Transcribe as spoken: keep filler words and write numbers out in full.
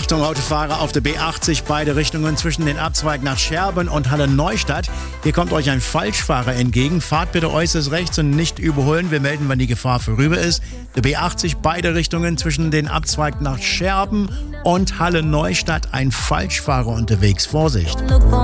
Achtung, Autofahrer auf der B achtzig, beide Richtungen zwischen den Abzweig nach Scherben und Halle-Neustadt. Hier kommt euch ein Falschfahrer entgegen. Fahrt bitte äußerst rechts und nicht überholen. Wir melden, wann die Gefahr vorüber ist. Der B achtzig, beide Richtungen zwischen den Abzweig nach Scherben und Halle-Neustadt. Ein Falschfahrer unterwegs. Vorsicht!